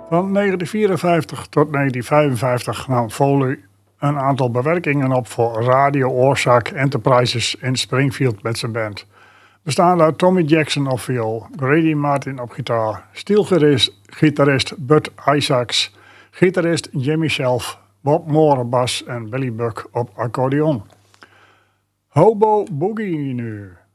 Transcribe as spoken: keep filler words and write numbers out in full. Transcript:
Van negentien vierenvijftig tot negentien vijfenvijftig nam Foley een aantal bewerkingen op voor Radio Oorzaak Enterprises in Springfield met zijn band. Bestaande uit Tommy Jackson op viool, Grady Martin op gitaar, steelgitarist Bud Isaacs, gitarist Jimmy Shelf, Bob Moore op bas en Billy Buck op accordeon. Hobo Boogie nu.